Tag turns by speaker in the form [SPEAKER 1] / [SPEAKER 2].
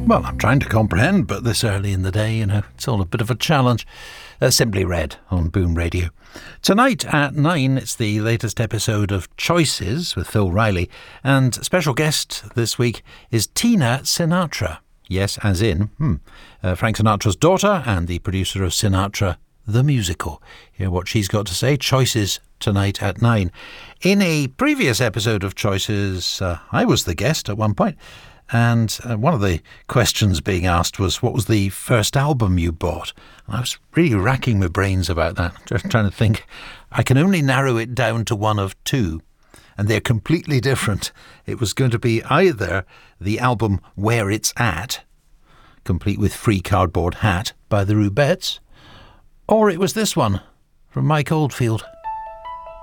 [SPEAKER 1] Well, I'm trying to comprehend, but this early in the day, it's all a bit of a challenge. Simply Red on Boom Radio. Tonight at 9, it's the latest episode of Choices with Phil Riley, and special guest this week is Tina Sinatra. Yes, as in Frank Sinatra's daughter and the producer of Sinatra the Musical. Hear what she's got to say. Choices tonight at 9. In a previous episode of Choices, I was the guest at one point. And one of the questions being asked was, what was the first album you bought? And I was really racking my brains about that, just trying to think. I can only narrow it down to one of two, and they're completely different. It was going to be either the album Where It's At, complete with Free Cardboard Hat by the Rubettes, or it was this one from Mike Oldfield.